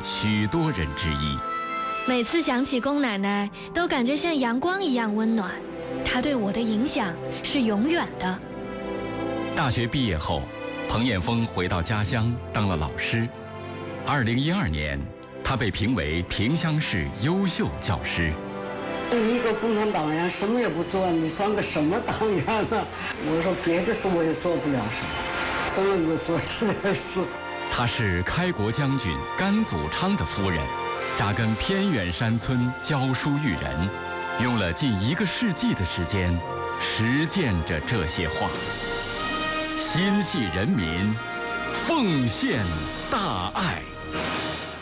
许多人之一。 每次想起龚奶奶，都感觉像阳光一样温暖。她对我的影响是永远的。 大学毕业后，彭艳峰回到家乡当了老师。2012年，他被评为萍乡市优秀教师。 一个共产党员什么也不做，你算个什么党员呢？我说别的事我也做不了什么，只能够做这点事。 她是开国将军甘祖昌的夫人，扎根偏远山村教书育人，用了近1个世纪的时间，实践着这些话。心系人民，奉献大爱。